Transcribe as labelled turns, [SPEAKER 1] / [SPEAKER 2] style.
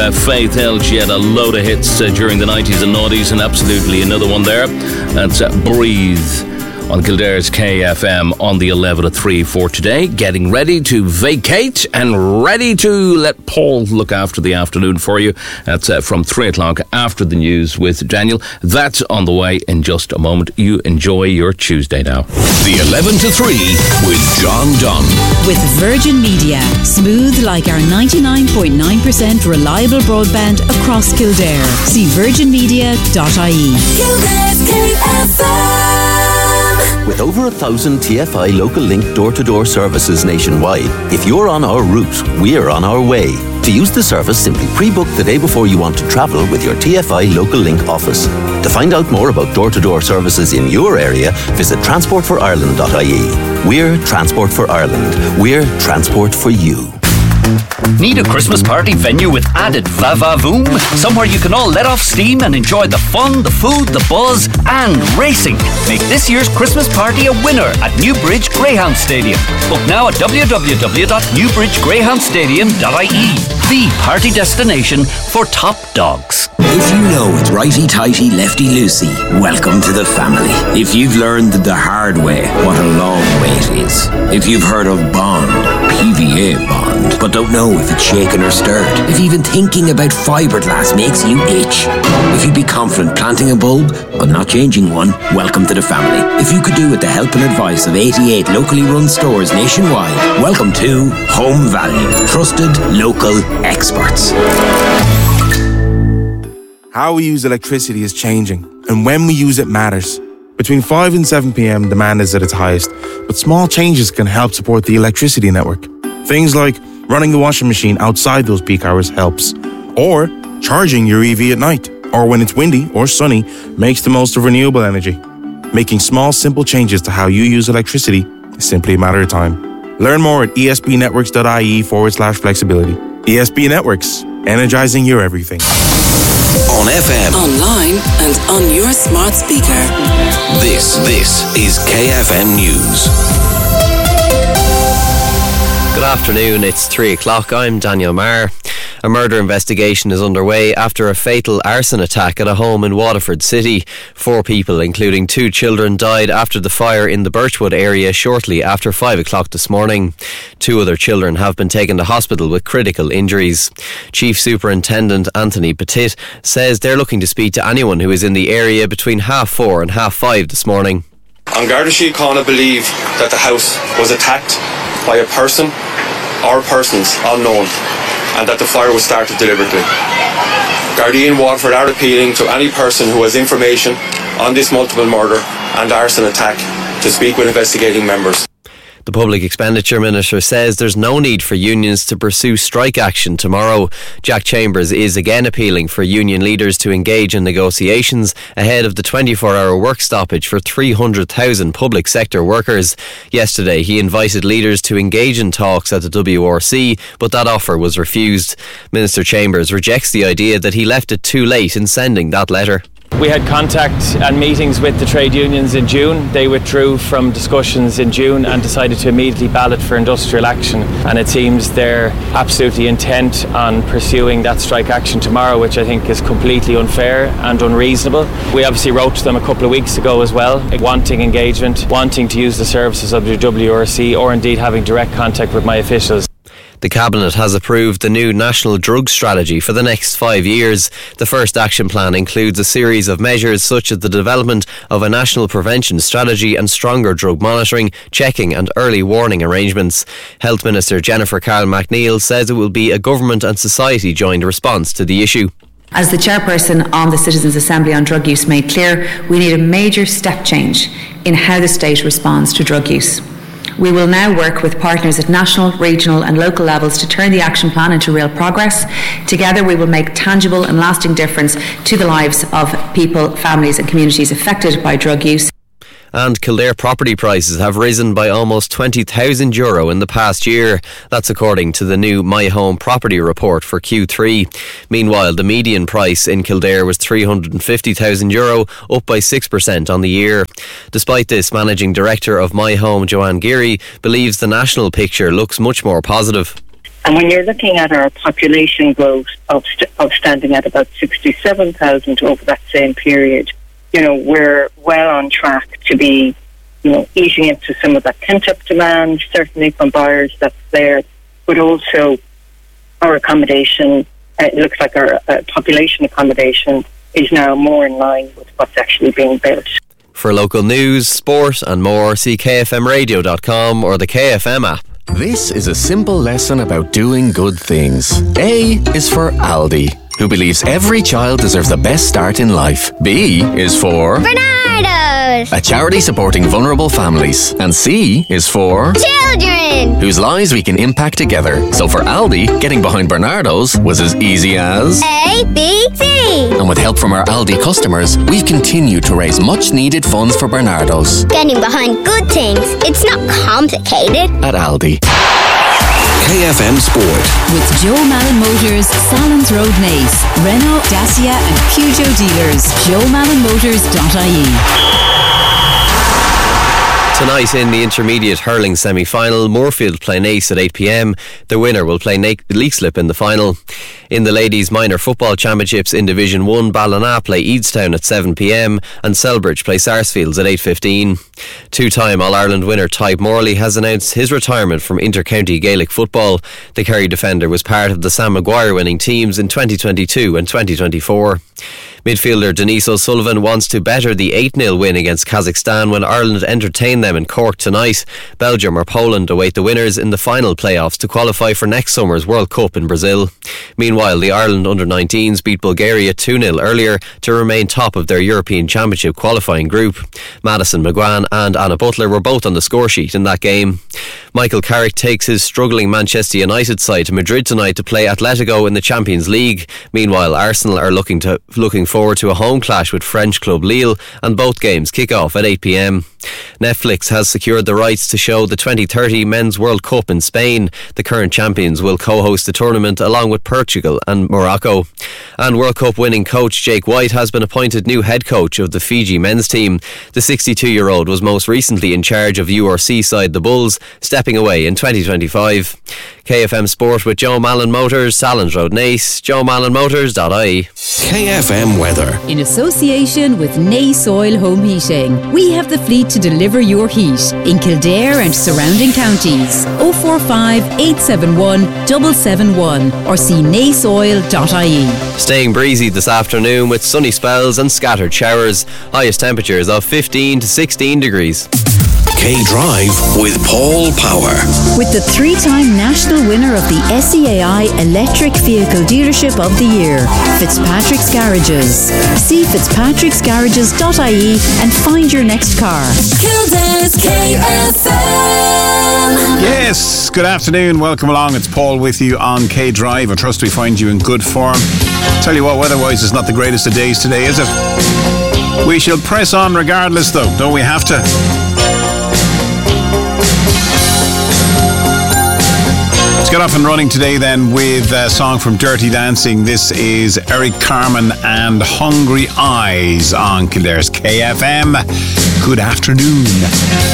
[SPEAKER 1] Faith Hill. She had a load of hits during the 90s and noughties, and absolutely another one there. That's Breathe on Kildare's KFM on the 11 at 3 for today. Getting ready to vacate and ready to let Paul look after the afternoon for you. That's from 3 o'clock after the news with Daniel. That's on the way in just a moment. You enjoy your Tuesday now.
[SPEAKER 2] The 11 to 3 with John Dunn.
[SPEAKER 3] With Virgin Media. Smooth like our 99.9% reliable broadband across Kildare. See virginmedia.ie.
[SPEAKER 4] Kildare's KFM.
[SPEAKER 5] With over 1,000 TFI Local Link door-to-door services nationwide, if you're on our route, we're on our way. To use the service, simply pre-book the day before you want to travel with your TFI Local Link office. To find out more about door-to-door services in your area, visit transportforireland.ie. We're Transport for Ireland. We're Transport for you.
[SPEAKER 6] Need a Christmas party venue with added va-va-voom? Somewhere you can all let off steam and enjoy the fun, the food, the buzz and racing. Make this year's Christmas party a winner at Newbridge Greyhound Stadium. Book now at www.newbridgegreyhoundstadium.ie. The party destination for top dogs.
[SPEAKER 7] If you know it's righty-tighty, lefty-loosey, welcome to the family. If you've learned the hard way what a long way it is. If you've heard of Bond, PVA Bond, but don't know if it's shaken or stirred. If even thinking about fiberglass makes you itch. If you'd be confident planting a bulb, but not changing one, welcome to the family. If you could do with the help and advice of 88 locally run stores nationwide, welcome to Home Value. Trusted local experts.
[SPEAKER 8] How we use electricity is changing, and when we use it matters. Between 5 and 7 p.m, demand is at its highest, but small changes can help support the electricity network. Things like running the washing machine outside those peak hours helps, or charging your EV at night, or when it's windy or sunny, makes the most of renewable energy. Making small, simple changes to how you use electricity is simply a matter of time. Learn more at esbnetworks.ie/flexibility. ESB Networks, energizing your everything.
[SPEAKER 2] On FM,
[SPEAKER 4] Online and on your smart speaker.
[SPEAKER 2] this is KFM News.
[SPEAKER 9] Good afternoon, it's 3 o'clock. I'm Daniel Marr. A murder investigation is underway after a fatal arson attack at a home in Waterford City. 4 people, including 2 children, died after the fire in the Birchwood area shortly after 5 o'clock this morning. 2 other children have been taken to hospital with critical injuries. Chief Superintendent Anthony Petit says they're looking to speak to anyone who is in the area between 4:30 and 5:30 this morning.
[SPEAKER 10] An Garda Síochána believe that the house was attacked by a person or persons unknown, and that the fire was started deliberately. Gardaí Waterford are appealing to any person who has information on this multiple murder and arson attack to speak with investigating members.
[SPEAKER 9] The Public Expenditure Minister says there's no need for unions to pursue strike action tomorrow. Jack Chambers is again appealing for union leaders to engage in negotiations ahead of the 24-hour work stoppage for 300,000 public sector workers. Yesterday, he invited leaders to engage in talks at the WRC, but that offer was refused. Minister Chambers rejects the idea that he left it too late in sending that letter.
[SPEAKER 11] We had contact and meetings with the trade unions in June. They withdrew from discussions in June and decided to immediately ballot for industrial action. And it seems they're absolutely intent on pursuing that strike action tomorrow, which I think is completely unfair and unreasonable. We obviously wrote to them a couple of weeks ago as well, wanting engagement, wanting to use the services of the WRC, or indeed having direct contact with my officials.
[SPEAKER 9] The Cabinet has approved the new National Drug Strategy for the next 5 years. The first action plan includes a series of measures such as the development of a national prevention strategy and stronger drug monitoring, checking and early warning arrangements. Health Minister Jennifer Carroll-MacNeill says it will be a government and society joined response to the issue.
[SPEAKER 12] As the chairperson on the Citizens' Assembly on Drug Use made clear, we need a major step change in how the state responds to drug use. We will now work with partners at national, regional and local levels to turn the action plan into real progress. Together we will make tangible and lasting difference to the lives of people, families and communities affected by drug use.
[SPEAKER 9] And Kildare property prices have risen by almost €20,000 in the past year. That's according to the new My Home property report for Q3. Meanwhile, the median price in Kildare was €350,000, up by 6% on the year. Despite this, Managing Director of My Home, Joanne Geary, believes the national picture looks much more positive.
[SPEAKER 13] And when you're looking at our population growth of standing at about 67,000 over that same period, we're well on track to be, eating into some of that pent-up demand, certainly from buyers that's there, but also our accommodation, it looks like our population accommodation is now more in line with what's actually being built.
[SPEAKER 9] For local news, sport and more, see kfmradio.com or the KFM app.
[SPEAKER 14] This is a simple lesson about doing good things. A is for Aldi, who believes every child deserves the best start in life. B is for
[SPEAKER 15] Bernardo's,
[SPEAKER 14] a charity supporting vulnerable families. And C is for
[SPEAKER 15] children,
[SPEAKER 14] whose lives we can impact together. So for Aldi, getting behind Bernardo's was as easy as
[SPEAKER 15] A, B, C.
[SPEAKER 14] And with help from our Aldi customers, we've continued to raise much needed funds for Bernardo's.
[SPEAKER 15] Getting behind good things, it's not complicated.
[SPEAKER 14] At Aldi.
[SPEAKER 2] KFM Sport.
[SPEAKER 3] With Joe Malin Motors, Salons Road, Naas, Renault, Dacia and Peugeot dealers. JoeMalinMotors.ie.
[SPEAKER 9] Tonight in the intermediate hurling semi-final, Moorfield play Naas at 8 p.m. The winner will play Leixlip in the final. In the Ladies Minor Football Championships in Division 1, Ballina play Eadstown at 7 p.m. and Selbridge play Sarsfields at 8:15. Two-time All-Ireland winner Tybe Morley has announced his retirement from inter-county Gaelic football. The Kerry defender was part of the Sam Maguire winning teams in 2022 and 2024. Midfielder Denise O'Sullivan wants to better the 8-0 win against Kazakhstan when Ireland entertain them in Cork tonight. Belgium or Poland await the winners in the final playoffs to qualify for next summer's World Cup in Brazil. Meanwhile, the Ireland under-19s beat Bulgaria 2-0 earlier to remain top of their European Championship qualifying group. Madison McGuan and Anna Butler were both on the score sheet in that game. Michael Carrick takes his struggling Manchester United side to Madrid tonight to play Atletico in the Champions League. Meanwhile, Arsenal are looking forward to a home clash with French club Lille, and both games kick off at 8 p.m. Netflix has secured the rights to show the 2030 Men's World Cup in Spain. The current champions will co-host the tournament along with Portugal and Morocco. And World Cup winning coach Jake White has been appointed new head coach of the Fiji men's team. The 62-year-old was most recently in charge of URC side the Bulls, stepping away in 2025. KFM Sport with Joe Malin Motors, Salons Road, Naas, JoeMalinMotors.ie.
[SPEAKER 2] KFM Weather.
[SPEAKER 3] In association with Naas Oil Home Heating, we have the fleet to deliver your heat in Kildare and surrounding counties. 045 871 771 or see naasoil.ie.
[SPEAKER 9] Staying breezy this afternoon with sunny spells and scattered showers. Highest temperatures of 15 to 16 degrees.
[SPEAKER 2] K-Drive with Paul Power.
[SPEAKER 3] With the 3-time national winner of the SEAI Electric Vehicle Dealership of the Year, Fitzpatrick's Garages. See fitzpatricksgarages.ie and find your next car.
[SPEAKER 4] Kildare's KFM.
[SPEAKER 16] Yes, good afternoon. Welcome along. It's Paul with you on K-Drive. I trust we find you in good form. Tell you what, weather-wise, it's not the greatest of days today, is it? We shall press on regardless, though. Don't we have to? Let's get off and running today then with a song from Dirty Dancing. This is Eric Carmen and Hungry Eyes on Kildare's KFM. Good afternoon.